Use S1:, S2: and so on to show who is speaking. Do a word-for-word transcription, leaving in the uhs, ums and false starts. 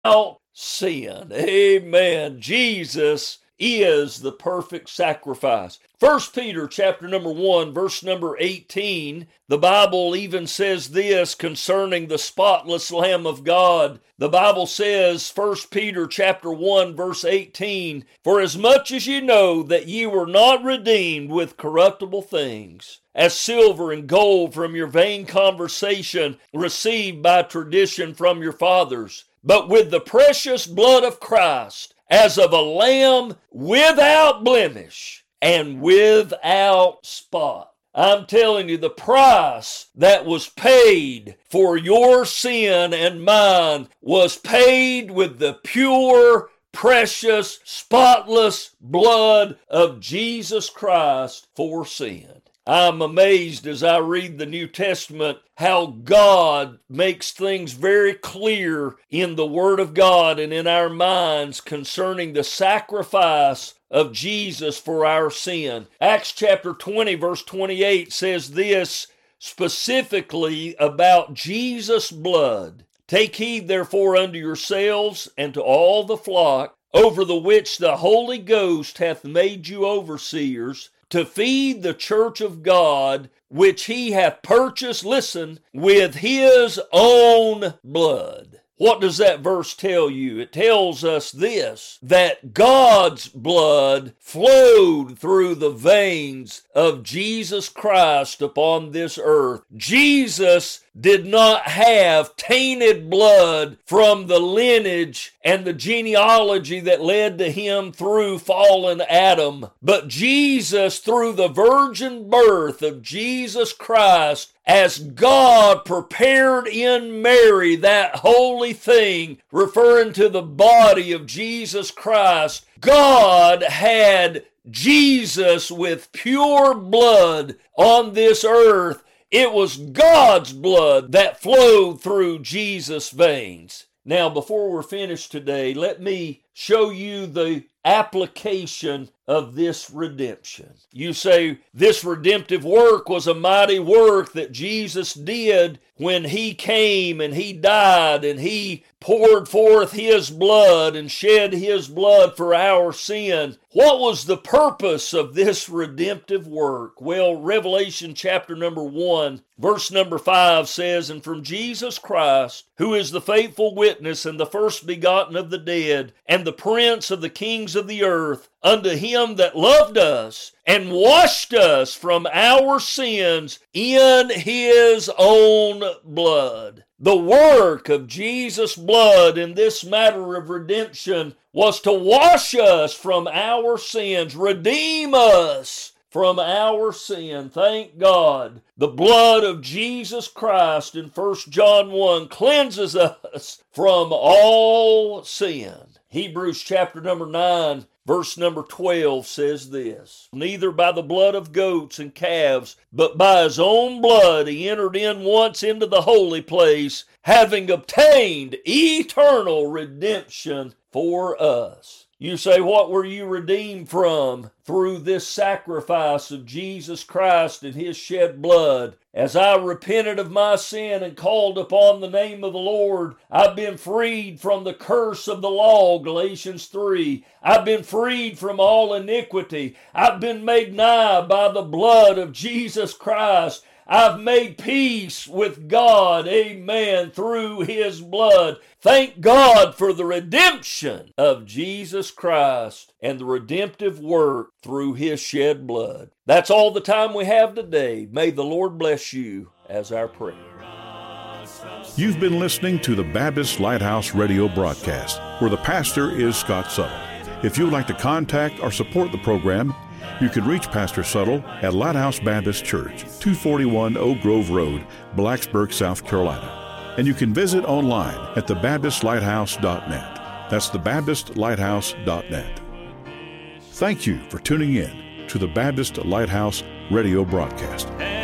S1: without sin. Amen. Jesus is the perfect sacrifice. First Peter chapter number one, verse number eighteen, the Bible even says this concerning the spotless Lamb of God. The Bible says, First Peter chapter one, verse eighteen, "For as much as ye know that ye were not redeemed with corruptible things, as silver and gold from your vain conversation received by tradition from your fathers, but with the precious blood of Christ, as of a lamb without blemish and without spot." I'm telling you, the price that was paid for your sin and mine was paid with the pure, precious, spotless blood of Jesus Christ for sin. I'm amazed as I read the New Testament how God makes things very clear in the Word of God and in our minds concerning the sacrifice of Jesus for our sin. Acts chapter twenty, verse twenty-eight says this specifically about Jesus' blood. "Take heed therefore unto yourselves and to all the flock, over the which the Holy Ghost hath made you overseers, to feed the church of God, which he hath purchased," listen, "with his own blood." What does that verse tell you? It tells us this, that God's blood flowed through the veins of Jesus Christ upon this earth. Jesus did not have tainted blood from the lineage and the genealogy that led to him through fallen Adam, but Jesus, through the virgin birth of Jesus Christ, as God prepared in Mary that holy thing, referring to the body of Jesus Christ, God had Jesus with pure blood on this earth. It was God's blood that flowed through Jesus' veins. Now, before we're finished today, let me show you the application of this redemption. You say, this redemptive work was a mighty work that Jesus did when he came and he died and he poured forth his blood and shed his blood for our sin. What was the purpose of this redemptive work? Well, Revelation chapter number one, verse number five says, "And from Jesus Christ, who is the faithful witness and the first begotten of the dead, and the prince of the kings of the earth, unto him that loved us and washed us from our sins in his own blood." The work of Jesus' blood in this matter of redemption was to wash us from our sins, redeem us from our sin. Thank God. The blood of Jesus Christ in First John one cleanses us from all sin. Hebrews chapter number nine, verse number twelve says this, "Neither by the blood of goats and calves, but by his own blood he entered in once into the holy place, having obtained eternal redemption for us." You say, what were you redeemed from? Through this sacrifice of Jesus Christ and his shed blood. As I repented of my sin and called upon the name of the Lord, I've been freed from the curse of the law, Galatians three. I've been freed from all iniquity. I've been made nigh by the blood of Jesus Christ. I've made peace with God, amen, through his blood. Thank God for the redemption of Jesus Christ and the redemptive work through his shed blood. That's all the time we have today. May the Lord bless you as our prayer.
S2: You've been listening to the Baptist Lighthouse radio broadcast, where the pastor is Scott Suttle. If you would like to contact or support the program, you can reach Pastor Suttle at Lighthouse Baptist Church, two forty-one Oak Grove Road, Blacksburg, South Carolina. And you can visit online at the baptist lighthouse dot net. That's the baptist lighthouse dot net. Thank you for tuning in to the Baptist Lighthouse radio broadcast.